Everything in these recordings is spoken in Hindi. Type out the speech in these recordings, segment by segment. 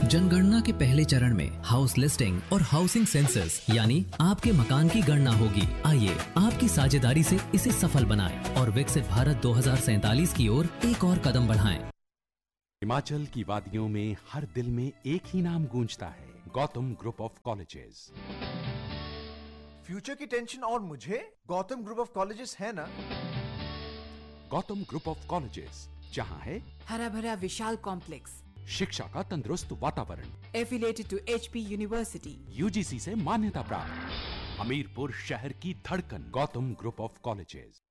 जनगणना के पहले चरण में हाउस लिस्टिंग और हाउसिंग सेंसस यानी आपके मकान की गणना होगी। आइए आपकी साझेदारी से इसे सफल बनाएं और विकसित भारत 2047 की ओर एक और कदम बढ़ाएं। हिमाचल की वादियों में हर दिल में एक ही नाम गूंजता है, Gautam group of colleges. Future की टेंशन और मुझे गौतम ग्रुप ऑफ कॉलेजेस है ना। गौतम ग्रुप ऑफ कॉलेजेस, जहां है हरा भरा विशाल कॉम्प्लेक्स, शिक्षा का तंदुरुस्त वातावरण, affiliated to HP university, UGC से मान्यता प्राप्त, हमीरपुर शहर की धड़कन, गौतम ग्रुप ऑफ कॉलेजेस।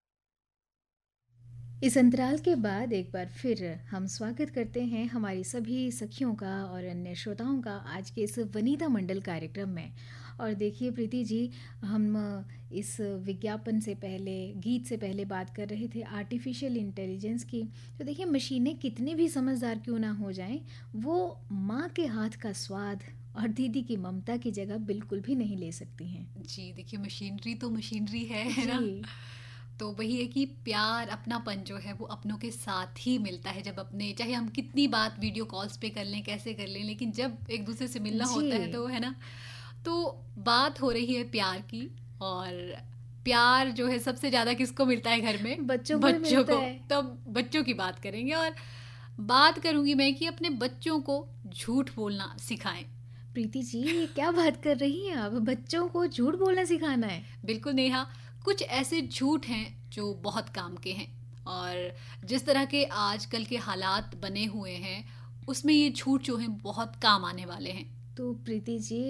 इस अंतराल के बाद एक बार फिर हम स्वागत करते हैं हमारी सभी सखियों का और अन्य श्रोताओं का आज के इस वनिता मंडल कार्यक्रम में। और देखिए प्रीति जी, हम इस विज्ञापन से पहले, गीत से पहले बात कर रहे थे आर्टिफिशियल इंटेलिजेंस की। तो देखिए मशीनें कितनी भी समझदार क्यों ना हो जाएं, वो माँ के हाथ का स्वाद और दीदी की ममता की जगह बिल्कुल भी नहीं ले सकती हैं। जी देखिए, मशीनरी तो मशीनरी है ना। तो वही है कि प्यार, अपनापन जो है वो अपनों के साथ ही मिलता है। जब अपने, चाहे हम कितनी बात वीडियो कॉल्स पे कर लें, कैसे कर लें, लेकिन जब एक दूसरे से मिलना होता है तो, है ना, तो बात हो रही है प्यार की। और प्यार जो है सबसे ज्यादा किसको मिलता है घर में? बच्चों को। तब बच्चों की बात करेंगे। और बात करूंगी मैं कि अपने बच्चों को झूठ बोलना सिखाएं। प्रीति जी, ये क्या बात कर रही हैं आप? बच्चों को झूठ बोलना सिखाना है? बिल्कुल नेहा, कुछ ऐसे झूठ हैं जो बहुत काम के हैं। और जिस तरह के आजकल के हालात बने हुए हैं उसमें ये झूठ जो हैं बहुत काम आने वाले हैं। तो प्रीति जी,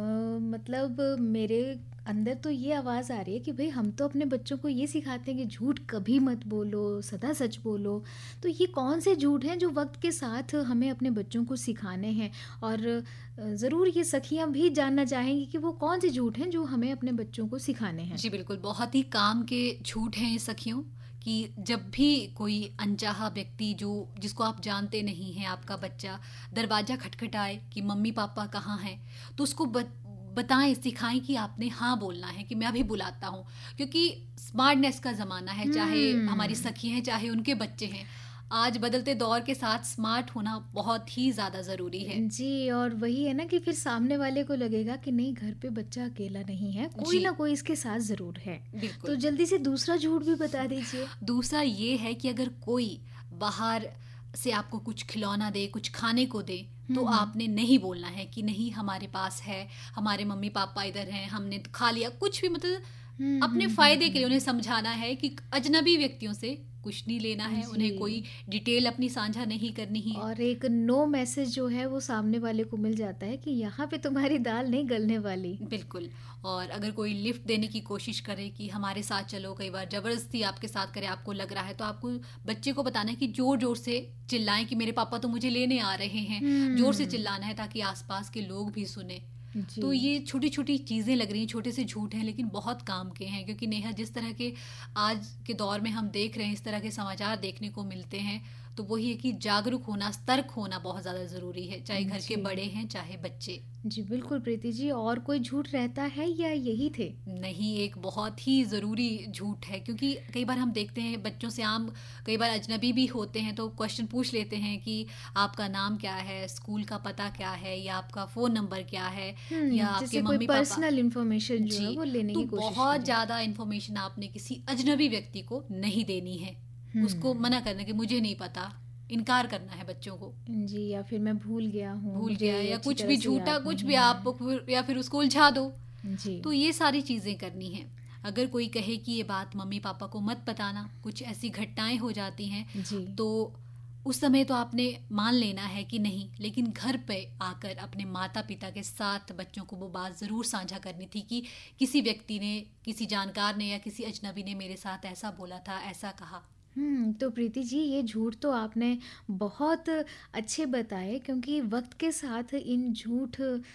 मतलब मेरे अंदर तो ये आवाज़ आ रही है कि भाई हम तो अपने बच्चों को ये सिखाते हैं कि झूठ कभी मत बोलो, सदा सच बोलो। तो ये कौन से झूठ हैं जो वक्त के साथ हमें अपने बच्चों को सिखाने हैं? और ज़रूर ये सखियां भी जानना चाहेंगी कि वो कौन से झूठ हैं जो हमें अपने बच्चों को सिखाने हैं। जी बिल्कुल, बहुत ही काम के झूठ हैं ये सखियों। कि जब भी कोई अनचाहा व्यक्ति जिसको आप जानते नहीं हैं, आपका बच्चा दरवाज़ा खटखटाए कि मम्मी पापा कहाँ हैं, तो उसको बताएं, सिखाएं कि आपने हाँ बोलना है, कि मैं अभी बुलाता हूँ। क्योंकि स्मार्टनेस का ज़माना है, चाहे हमारी सखी हैं चाहे उनके बच्चे हैं। आज बदलते दौर के साथ स्मार्ट होना बहुत ही ज़्यादा ज़रूरी है। जी, और वही है ना कि फिर सामने वाले को लगेगा कि नहीं, घर पे बच्चा अकेला नहीं है, कोई ना कोई इसके साथ ज़रूर है। तो जल्दी से दूसरा झूठ भी बता दीजिए। दूसरा ये है कि अगर कोई बाहर से आपको कुछ खिलौना दे, कुछ खाने को दे, तो आपने नहीं बोलना है कि नहीं हमारे पास है, हमारे मम्मी पापा इधर हैं, हमने खा लिया। कुछ भी मतलब अपने फायदे के लिए उन्हें समझाना है कि अजनबी व्यक्तियों से कुछ नहीं लेना है, उन्हें कोई डिटेल अपनी साझा नहीं करनी है। और एक नो मैसेज जो है वो सामने वाले को मिल जाता है कि यहाँ पे तुम्हारी दाल नहीं गलने वाली। बिल्कुल। और अगर कोई लिफ्ट देने की कोशिश करे कि हमारे साथ चलो, कई बार जबरदस्ती आपके साथ करे, आपको लग रहा है, तो आपको बच्चे को बताना है कि जोर जोर से चिल्लाएं कि मेरे पापा तो मुझे लेने आ रहे हैं। जोर से चिल्लाना है ताकि आसपास के लोग भी सुने। तो ये छोटी छोटी चीज़ें लग रही हैं, छोटे से झूठ हैं, लेकिन बहुत काम के हैं। क्योंकि नेहा, जिस तरह के आज के दौर में हम देख रहे हैं, इस तरह के समाचार देखने को मिलते हैं, तो वही है कि जागरूक होना, सतर्क होना बहुत ज़्यादा ज़रूरी है, चाहे घर के बड़े हैं चाहे बच्चे। जी बिल्कुल प्रीति जी, और कोई झूठ रहता है या यही थे? नहीं, एक बहुत ही ज़रूरी झूठ है। क्योंकि कई बार हम देखते हैं बच्चों से, कई बार अजनबी भी होते हैं तो क्वेश्चन पूछ लेते हैं कि आपका नाम क्या है, स्कूल का पता क्या है, या आपका फ़ोन नंबर क्या है, या आपके मम्मी पापा, पर्सनल इन्फॉर्मेशन जो है वो लेने की कोशिश। बहुत ज़्यादा इन्फॉर्मेशन आपने किसी अजनबी व्यक्ति को नहीं देनी है। उसको मना करना कि मुझे नहीं पता, इनकार करना है बच्चों को। जी, या फिर मैं भूल गया, या कुछ भी झूठा, कुछ भी आप, या फिर उसको उलझा दो जी। तो ये सारी चीज़ें करनी है। अगर कोई कहे कि ये बात मम्मी पापा को मत बताना, कुछ ऐसी घटनाएं हो जाती हैं, तो उस समय तो आपने मान लेना है कि नहीं, लेकिन घर पे आकर अपने माता पिता के साथ बच्चों को वो बात ज़रूर साझा करनी थी कि किसी व्यक्ति ने, किसी जानकार ने या किसी अजनबी ने मेरे साथ ऐसा बोला था, ऐसा कहा। तो प्रीति जी, ये झूठ तो आपने बहुत अच्छे बताए, क्योंकि वक्त के साथ इन झूठ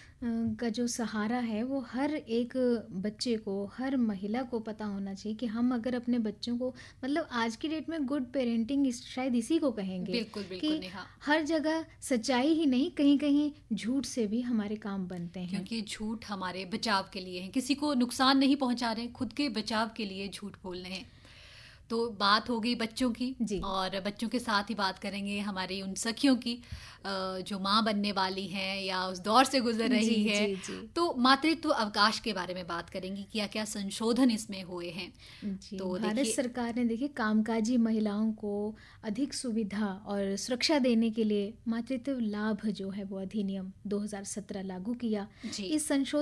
का जो सहारा है वो हर एक बच्चे को, हर महिला को पता होना चाहिए कि हम अगर अपने बच्चों को, मतलब आज की डेट में गुड पेरेंटिंग शायद इसी को कहेंगे। बिल्कुल बिल्कुल कि हर जगह सच्चाई ही नहीं, कहीं कहीं झूठ से भी हमारे काम बनते हैं। क्योंकि झूठ हमारे बचाव के लिए है, किसी को नुकसान नहीं पहुंचा रहे, खुद के बचाव के लिए झूठ बोल रहे हैं। तो बात हो गई बच्चों की जी। और बच्चों के साथ ही बात करेंगे हमारी उन सखियों की जो माँ बनने वाली हैं या उस दौर से गुजर रही जी, है। जी, जी। तो मातृत्व अवकाश के बारे में बात करेंगे, क्या क्या संशोधन इसमें हुए हैं। जी, तो भारत देखिए सरकार ने देखिए कामकाजी महिलाओं को अधिक सुविधा और सुरक्षा देने के लिए मातृत्व लाभ जो है वो अधिनियम 2017 लागू किया। जी। इस संशोधन